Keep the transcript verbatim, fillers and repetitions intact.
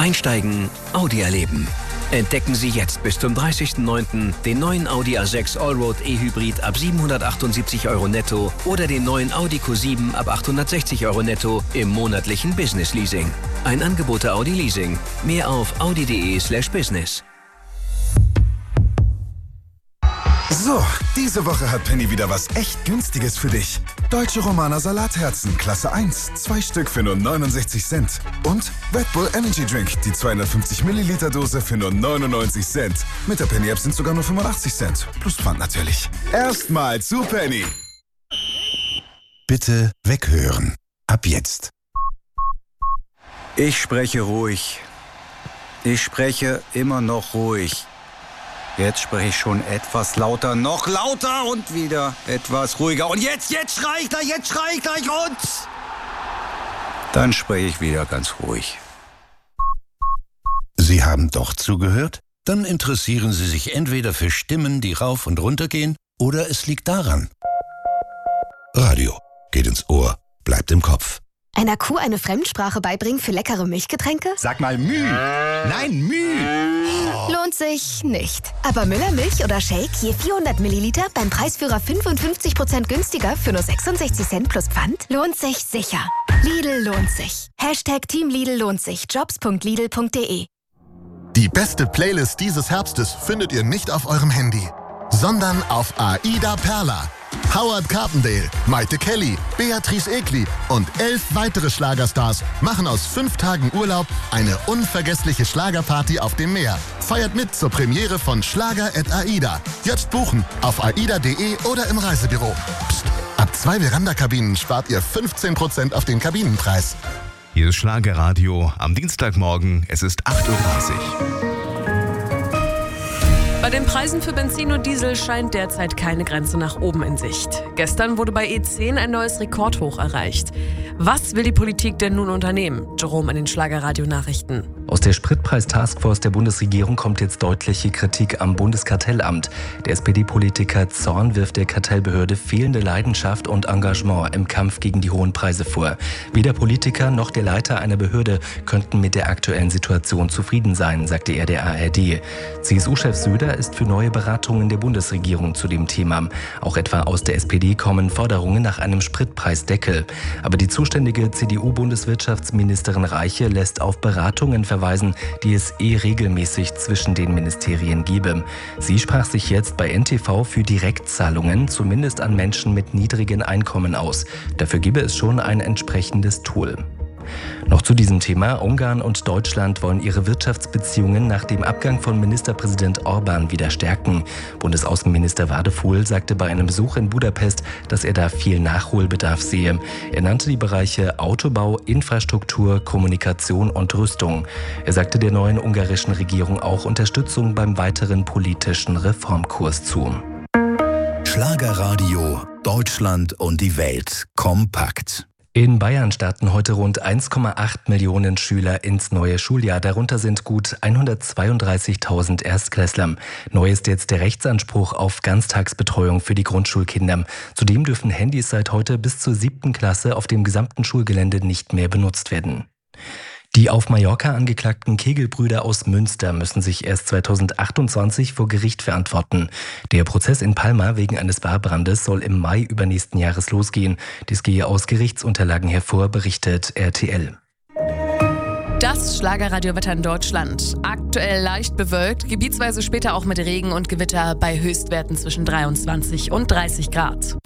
Einsteigen, Audi erleben. Entdecken Sie jetzt bis zum dreißigsten neunten den neuen Audi A sechs Allroad E-Hybrid ab siebenhundertachtundsiebzig Euro netto oder den neuen Audi Q sieben ab achthundertsechzig Euro netto im monatlichen Business Leasing. Ein Angebot der Audi Leasing. Mehr auf audi.de slash business. So, diese Woche hat Penny wieder was echt Günstiges für dich. Deutsche Romaner Salatherzen, Klasse eins, zwei Stück für nur neunundsechzig Cent. Und Red Bull Energy Drink, die zweihundertfünfzig Milliliter Dose für nur neunundneunzig Cent. Mit der Penny App sind sogar nur fünfundachtzig Cent. Plus Pfand natürlich. Erstmal zu Penny. Bitte weghören. Ab jetzt. Ich spreche ruhig. Ich spreche immer noch ruhig. Jetzt spreche ich schon etwas lauter, noch lauter und wieder etwas ruhiger. Und jetzt, jetzt schrei ich gleich, jetzt schrei ich gleich und... Dann spreche ich wieder ganz ruhig. Sie haben doch zugehört? Dann interessieren Sie sich entweder für Stimmen, die rauf und runter gehen, oder es liegt daran. Radio geht ins Ohr, bleibt im Kopf. Einer Kuh eine Fremdsprache beibringen für leckere Milchgetränke? Sag mal Müh. Nein, Müh. Oh. Lohnt sich nicht. Aber Müller Milch oder Shake je vierhundert Milliliter beim Preisführer fünfundfünfzig Prozent günstiger für nur sechsundsechzig Cent plus Pfand? Lohnt sich sicher. Lidl lohnt sich. Hashtag Team Lidl lohnt sich. jobs punkt lidl punkt de. Die beste Playlist dieses Herbstes findet ihr nicht auf eurem Handy, sondern auf Aida Perla. Howard Carpendale, Maite Kelly, Beatrice Egli und elf weitere Schlagerstars machen aus fünf Tagen Urlaub eine unvergessliche Schlagerparty auf dem Meer. Feiert mit zur Premiere von Schlager at Aida. Jetzt buchen auf aida punkt de oder im Reisebüro. Psst, ab zwei Veranda-Kabinen spart ihr fünfzehn Prozent auf den Kabinenpreis. Hier ist Schlagerradio am Dienstagmorgen. Es ist acht Uhr dreißig. Bei den Preisen für Benzin und Diesel scheint derzeit keine Grenze nach oben in Sicht. Gestern wurde bei E zehn ein neues Rekordhoch erreicht. Was will die Politik denn nun unternehmen? Jerome in den Schlagerradio-Nachrichten. Aus der Spritpreis-Taskforce der Bundesregierung kommt jetzt deutliche Kritik am Bundeskartellamt. Der S P D-Politiker Zorn wirft der Kartellbehörde fehlende Leidenschaft und Engagement im Kampf gegen die hohen Preise vor. Weder Politiker noch der Leiter einer Behörde könnten mit der aktuellen Situation zufrieden sein, sagte er der A R D. C S U-Chef Söder ist für neue Beratungen der Bundesregierung zu dem Thema. Auch etwa aus der S P D kommen Forderungen nach einem Spritpreisdeckel. Aber die zuständige C D U-Bundeswirtschaftsministerin Reiche lässt auf Beratungen verweisen, die es eh regelmäßig zwischen den Ministerien gebe. Sie sprach sich jetzt bei N T V für Direktzahlungen, zumindest an Menschen mit niedrigen Einkommen aus. Dafür gebe es schon ein entsprechendes Tool. Noch zu diesem Thema. Ungarn und Deutschland wollen ihre Wirtschaftsbeziehungen nach dem Abgang von Ministerpräsident Orban wieder stärken. Bundesaußenminister Wadefuhl sagte bei einem Besuch in Budapest, dass er da viel Nachholbedarf sehe. Er nannte die Bereiche Autobau, Infrastruktur, Kommunikation und Rüstung. Er sagte der neuen ungarischen Regierung auch Unterstützung beim weiteren politischen Reformkurs zu. Schlagerradio, Deutschland und die Welt kompakt. In Bayern starten heute rund eins Komma acht Millionen Schüler ins neue Schuljahr. Darunter sind gut hundertzweiunddreißigtausend Erstklässler. Neu ist jetzt der Rechtsanspruch auf Ganztagsbetreuung für die Grundschulkinder. Zudem dürfen Handys seit heute bis zur siebten Klasse auf dem gesamten Schulgelände nicht mehr benutzt werden. Die auf Mallorca angeklagten Kegelbrüder aus Münster müssen sich erst zweitausendachtundzwanzig vor Gericht verantworten. Der Prozess in Palma wegen eines Barbrandes soll im Mai übernächsten Jahres losgehen. Dies gehe aus Gerichtsunterlagen hervor, berichtet R T L. Das Schlagerradiowetter in Deutschland. Aktuell leicht bewölkt, gebietsweise später auch mit Regen und Gewitter bei Höchstwerten zwischen dreiundzwanzig und dreißig Grad.